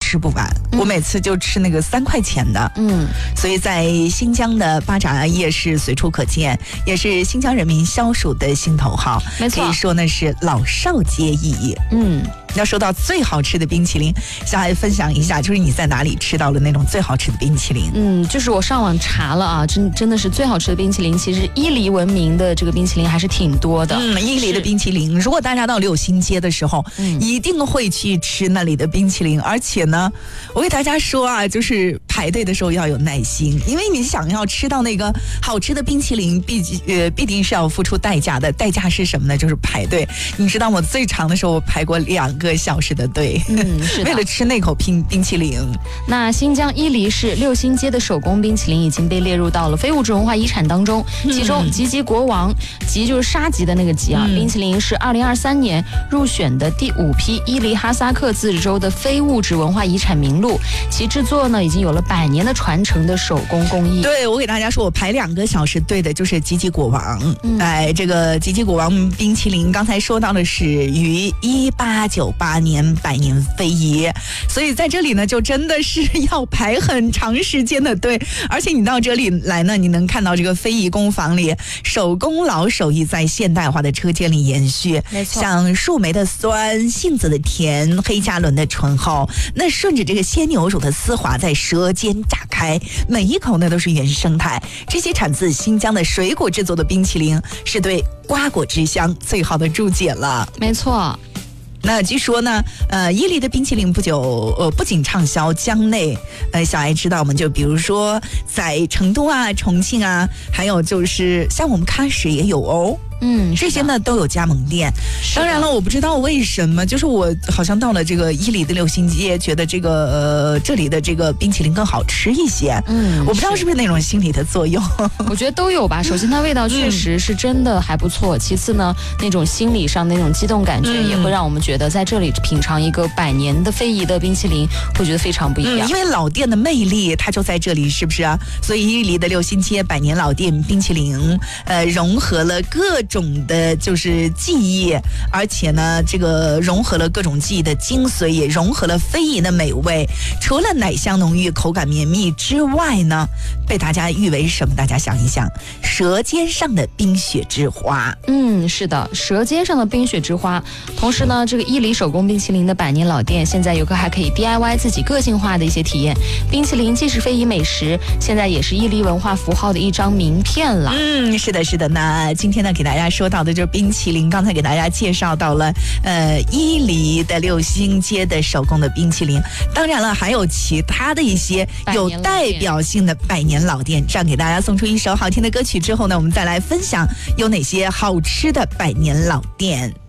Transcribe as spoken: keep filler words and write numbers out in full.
吃不完，嗯、我每次就吃那个三块钱的。嗯，所以在新疆的巴扎夜市随处可见，也是新疆人民消暑的心头好。 没错， 可以说呢是老少皆宜。嗯。要说到最好吃的冰淇淋，小孩分享一下，就是你在哪里吃到了那种最好吃的冰淇淋？ 嗯，就是我上网查了啊，真真的是最好吃的冰淇淋，其实伊犁闻名的这个冰淇淋还是挺多的。 嗯，伊犁的冰淇淋，如果大家到六星街的时候，嗯，一定会去吃那里的冰淇淋。而且呢，我给大家说啊，就是排队的时候要有耐心，因为你想要吃到那个好吃的冰淇淋，必呃必定是要付出代价的。代价是什么呢？就是排队。你知道我最长的时候，我排过两个小时的队， 嗯，是为了吃那口冰冰淇淋。 那新疆伊犁市六星街的手工冰淇淋已经被列入到了非物质文化遗产当中，嗯、其中吉吉国王，吉就是沙吉的那个吉啊，嗯、冰淇淋是二零二三年入选的第五批伊犁哈萨克自治州的非物质文化遗产名录，其制作呢已经有了百年的传承的手工工艺。 对，我给大家说，我排两个小时队的就是吉吉国王。嗯、哎，这个吉吉国王冰淇淋，刚才说到的是于一八九八年百年非遗，所以在这里呢，就真的是要排很长时间的队。而且你到这里来呢，你能看到这个非遗工坊里手工老手艺在现代化的车间里延续。 没错， 像树莓的酸，杏子的甜，黑加仑的醇厚，那顺着这个鲜牛乳的丝滑在舌尖炸开，每一口呢都是原生态。这些产自新疆的水果制作的冰淇淋，是对瓜果之乡最好的注解了。 没错。 那据说呢，呃，伊犁的冰淇淋不久，呃，不仅畅销疆内，呃，小艾知道吗？就比如说在成都啊、重庆啊，还有就是像我们喀什也有哦。嗯，这些呢都有加盟店。当然了，我不知道为什么，就是我好像到了这个伊犁的六星街，觉得这个呃这里的这个冰淇淋更好吃一些。嗯，我不知道是不是那种心理的作用。 我觉得都有吧。首先，它味道确实是真的还不错。嗯、其次呢，那种心理上那种激动感觉，也会让我们觉得在这里品尝一个百年的非遗的冰淇淋，会觉得非常不一样。 嗯、因为老店的魅力，它就在这里，是不是啊？所以伊犁的六星街百年老店冰淇淋，呃，融合了各种的就是技艺，而且呢这个融合了各种技艺的精髓，也融合了非遗的美味。除了奶香浓郁口感绵密之外呢，被大家誉为什么？大家想一想，舌尖上的冰雪之花。 嗯，是的，舌尖上的冰雪之花。同时呢，这个伊犁手工冰淇淋的百年老店现在游客还可以 D I Y 自己个性化的一些体验。冰淇淋既是非遗美食，现在也是伊犁文化符号的一张名片了。 嗯，是的是的。那今天呢给大家说到的就是冰淇淋，刚才给大家介绍到了呃伊犁的六星街的手工的冰淇淋，当然了还有其他的一些有代表性的百年老店。这样给大家送出一首好听的歌曲之后呢，我们再来分享有哪些好吃的百年老店。